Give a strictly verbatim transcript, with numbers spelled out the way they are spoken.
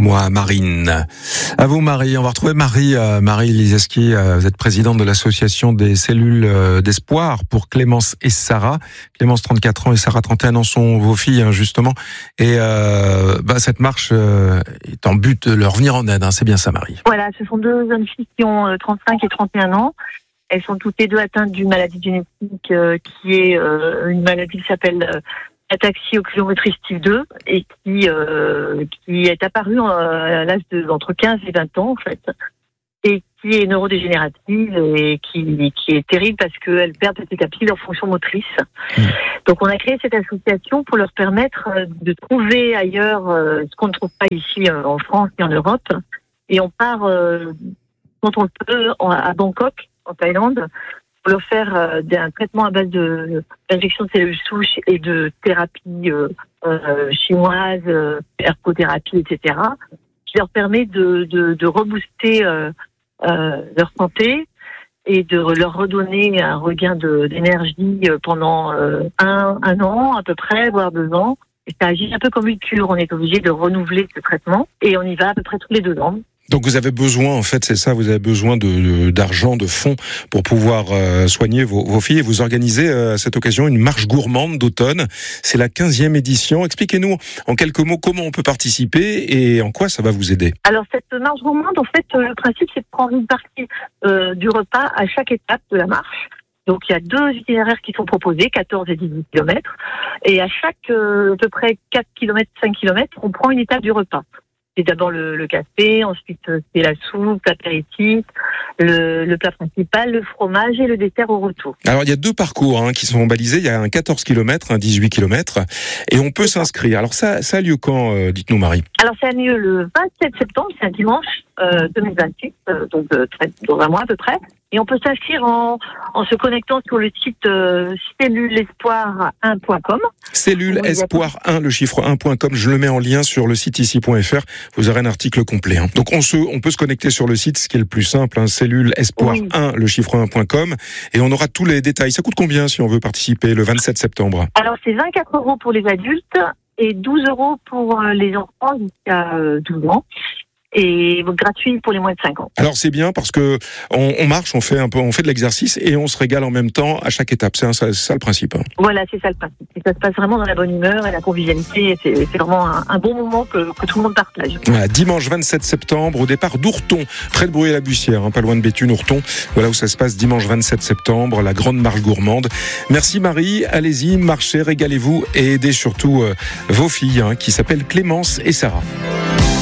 moi Marine. À vous Marie, on va retrouver Marie, euh, Marie Lizeski, euh, vous êtes présidente de l'association des cellules euh, d'espoir pour Clémence et Sarah. Clémence trente-quatre ans et Sarah trente et un ans sont vos filles hein, justement. Et euh, bah, cette marche euh, est en but de leur venir en aide, hein, c'est bien ça Marie. Voilà, ce sont deux jeunes filles qui ont trente-cinq et trente et un ans. Elles sont toutes les deux atteintes d'une maladie génétique euh, qui est euh, une maladie qui s'appelle euh, ataxie oculomotrice type deux et qui euh, qui est apparue à l'âge de entre quinze et vingt ans en fait et qui est neurodégénérative et qui qui est terrible parce qu'elles perdent petit à petit leur fonction motrice. Mmh. Donc on a créé cette association pour leur permettre de trouver ailleurs ce qu'on ne trouve pas ici en France et en Europe et on part euh, quand on le peut à Bangkok en Thaïlande, pour leur faire euh, un traitement à base de d'injection de cellules souches et de thérapie euh, euh, chinoise, euh, ergothérapie, et cetera, qui leur permet de, de, de rebooster euh, euh, leur santé et de leur redonner un regain de, d'énergie pendant euh, un, un an à peu près, voire deux ans. Et ça agit un peu comme une cure, on est obligé de renouveler ce traitement et on y va à peu près tous les deux ans. Donc vous avez besoin, en fait, c'est ça, vous avez besoin de, d'argent, de fonds pour pouvoir euh, soigner vos, vos filles. Et vous organisez euh, à cette occasion une marche gourmande d'automne. C'est la quinzième édition. Expliquez-nous en quelques mots comment on peut participer et en quoi ça va vous aider. Alors cette marche gourmande, en fait, le principe c'est de prendre une partie euh, du repas à chaque étape de la marche. Donc il y a deux itinéraires qui sont proposés, quatorze et dix-huit kilomètres. Et à chaque euh, à peu près quatre kilomètres, cinq kilomètres, on prend une étape du repas. C'est d'abord le, le café, ensuite c'est la soupe, l'apéritif, le, le plat principal, le fromage et le dessert au retour. Alors il y a deux parcours hein, qui sont balisés, il y a un quatorze kilomètres, un dix-huit kilomètres et on peut s'inscrire. Alors ça, ça a lieu quand, euh, dites-nous Marie? Alors ça a lieu le vingt-sept septembre, c'est un dimanche euh, deux mille vingt-six, euh, donc euh, dans un mois à peu près. Et on peut s'inscrire en, en se connectant sur le site euh, cellule espoir un point com. cellule espoir un, le chiffre un point com. Je le mets en lien sur le site ici point f r. Vous aurez un article complet. Hein. Donc on se, on peut se connecter sur le site, ce qui est le plus simple. Hein, cellule espoir un, le chiffre un point com. Et on aura tous les détails. Ça coûte combien si on veut participer le vingt-sept septembre? Alors c'est vingt-quatre euros pour les adultes et douze euros pour les enfants jusqu'à douze ans. Et gratuit pour les moins de cinq ans. Alors c'est bien parce que on, on marche, on fait un peu, on fait de l'exercice et on se régale en même temps à chaque étape. C'est, un, c'est ça le principe. Hein. Voilà, c'est ça le principe. Et ça se passe vraiment dans la bonne humeur et la convivialité. C'est, c'est vraiment un, un bon moment que, que tout le monde partage. Voilà, dimanche vingt-sept septembre au départ d'Ourton, près de Bruyères-la-Bussière, hein, pas loin de Béthune, Ourton. Voilà où ça se passe dimanche vingt-sept septembre, la grande marche gourmande. Merci Marie, allez-y, marchez, régalez-vous et aidez surtout euh, vos filles hein, qui s'appellent Clémence et Sarah.